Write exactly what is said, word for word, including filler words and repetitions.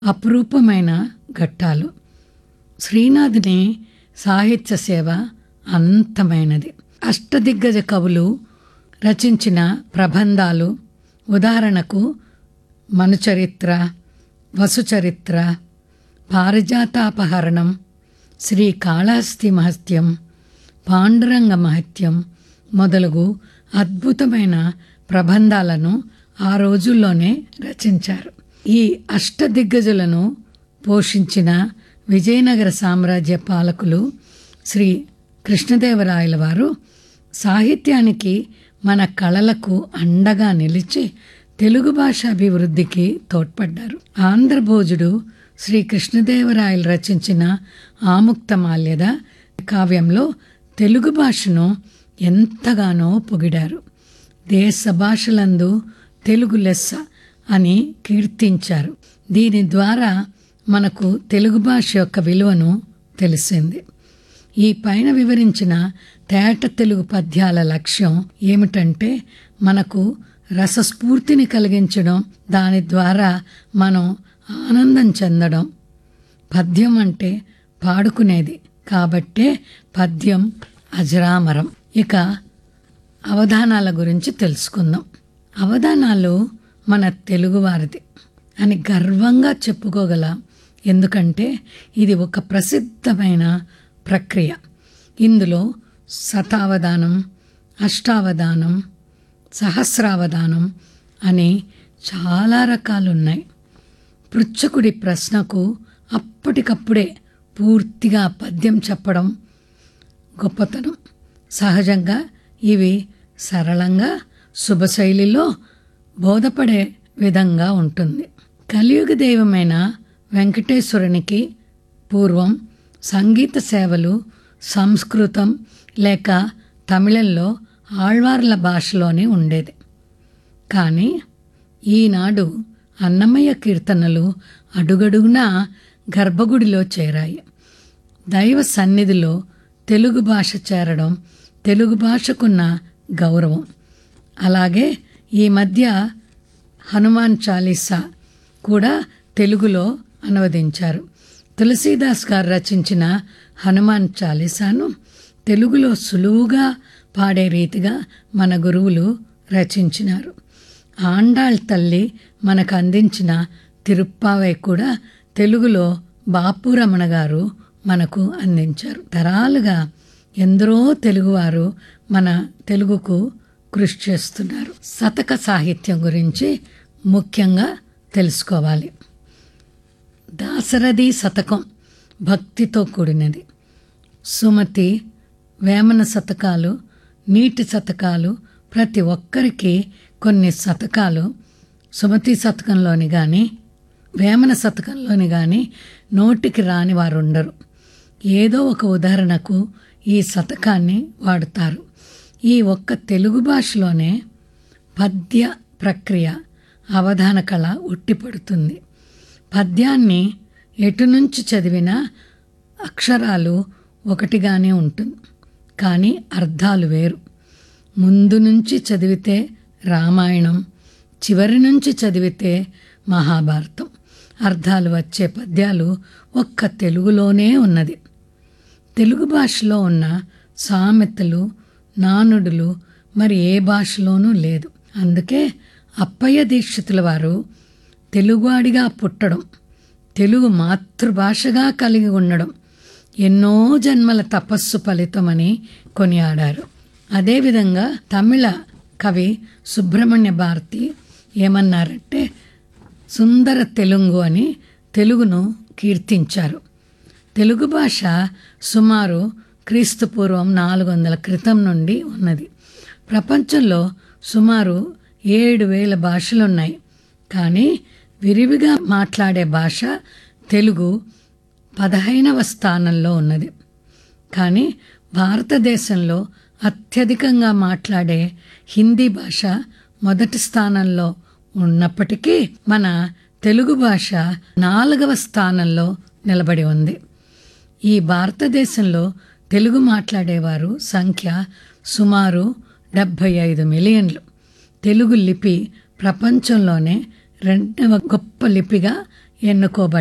అపురూపమైన ఘట్టాలు. శ్రీనాథుని సాహిత్య సేవ అనంతమైనది. అష్టదిగ్గజ కవులు రచించిన ప్రబంధాలు, ఉదాహరణకు మనుచరిత్ర, వసుచరిత్ర, పారిజాతాపహరణం, శ్రీకాళహస్తి మహత్యం, పాండురంగ మహత్యం మొదలగు అద్భుతమైన ప్రబంధాలను ఆ రోజుల్లోనే రచించారు. ఈ అష్టదిగ్గజులను పోషించిన విజయనగర సామ్రాజ్య పాలకులు శ్రీ కృష్ణదేవరాయల వారు సాహిత్యానికి, మన కళలకు అండగా నిలిచి తెలుగు భాష అభివృద్ధికి తోడ్పడ్డారు. ఆంధ్రభోజుడు శ్రీ కృష్ణదేవరాయలు రచించిన ఆముక్తమాల్యద కావ్యంలో తెలుగు భాషను ఎంతగానో పొగిడారు. దేశ భాషలందు తెలుగు లెస్స అని కీర్తించారు. దీని ద్వారా మనకు తెలుగు భాష యొక్క విలువను తెలిసింది. ఈ పైన వివరించిన తేట తెలుగు పద్యాల లక్ష్యం ఏమిటంటే, మనకు రసస్ఫూర్తిని కలిగించడం, దాని ద్వారా మనం ఆనందం చెందడం. పద్యం అంటే పాడుకునేది కాబట్టే పద్యం అజరామరం. ఇక అవధానాల గురించి తెలుసుకుందాం. అవధానాలు మన తెలుగువారిది అని గర్వంగా చెప్పుకోగల, ఎందుకంటే ఇది ఒక ప్రసిద్ధమైన ప్రక్రియ. ఇందులో శతావధానం, అష్టావధానం, సహస్రావధానం అని చాలా రకాలున్నాయి. పృచ్ఛకుడి ప్రశ్నకు అప్పటికప్పుడే పూర్తిగా పద్యం చెప్పడం గొప్పతనం. సహజంగా ఇవి సరళంగా, శుభశైలిలో బోధపడే విధంగా ఉంటుంది. కలియుగ దైవమైన వెంకటేశ్వరునికి పూర్వం సంగీత సేవలు సంస్కృతం లేక తమిళంలో ఆళ్వార్ల భాషలోనే ఉండేది. కానీ ఈనాడు అన్నమయ్య కీర్తనలు అడుగడుగునా గర్భగుడిలో చేరాయి. దైవ సన్నిధిలో తెలుగు భాష చేరడం తెలుగు భాషకున్న గౌరవం. అలాగే ఈ మధ్య హనుమాన్ చాలీసా కూడా తెలుగులో అనువదించారు. తులసీదాస్ గారు రచించిన హనుమాన్ చాలీసాను తెలుగులో సులువుగా పాడే రీతిగా మన గురువులు రచించినారు. ఆండాళ్ తల్లి మనకు అందించిన తిరుప్పావై కూడా తెలుగులో బాపు రమణ గారు మనకు అందించారు. తరాలుగా ఎందరో తెలుగువారు మన తెలుగుకు కృషి చేస్తున్నారు. శతక సాహిత్యం గురించి ముఖ్యంగా తెలుసుకోవాలి. దాశరథి శతకం భక్తితో కూడినది. సుమతి, వేమన శతకాలు, నీటి శతకాలు, ప్రతి ఒక్కరికి కొన్ని శతకాలు సుమతి శతకంలోని కానీ వేమన శతకంలోని కానీ నోటికి రాని వారు ఉండరు. ఏదో ఒక ఉదాహరణకు ఈ శతకాన్ని వాడుతారు. ఈ ఒక్క తెలుగు భాషలోనే పద్య ప్రక్రియ, అవధాన కళ ఉట్టిపడుతుంది. పద్యాన్ని ఎటు నుంచి చదివినా అక్షరాలు ఒకటిగానే ఉంటుంది, కానీ అర్థాలు వేరు. ముందు నుంచి చదివితే రామాయణం, చివరి నుంచి చదివితే మహాభారతం. అర్థాలు వచ్చే పద్యాలు ఒక్క తెలుగులోనే ఉన్నది. తెలుగు భాషలో ఉన్న సామెతలు, నానుడులు మరి ఏ భాషలోనూ లేదు. అందుకే అప్పయ్య దీక్షితుల వారు తెలుగువాడిగా పుట్టడం, తెలుగు మాతృభాషగా కలిగి ఉండడం ఎన్నో జన్మల తపస్సు ఫలితమని కొనియాడారు. అదేవిధంగా తమిళ కవి సుబ్రహ్మణ్య భారతి ఏమన్నారంటే, సుందర తెలుగు అని తెలుగును కీర్తించారు. తెలుగు భాష సుమారు క్రీస్తు పూర్వం నాలుగు వందల క్రితం నుండి ఉన్నది. ప్రపంచంలో సుమారు ఏడు వేల భాషలున్నాయి, కానీ విరివిగా మాట్లాడే భాష తెలుగు పదహైనవ స్థానంలో ఉన్నది. కానీ భారతదేశంలో అత్యధికంగా మాట్లాడే హిందీ భాష మొదటి స్థానంలో ఉన్నప్పటికీ మన తెలుగు భాష నాలుగవ స్థానంలో నిలబడి ఉంది. ఈ భారతదేశంలో తెలుగు మాట్లాడేవారు సంఖ్య సుమారు డెబ్భై ఐదు మిలియన్లు. తెలుగు లిపి ప్రపంచంలోనే రెండవ గొప్ప లిపిగా ఎన్నుకోబడ్డారు.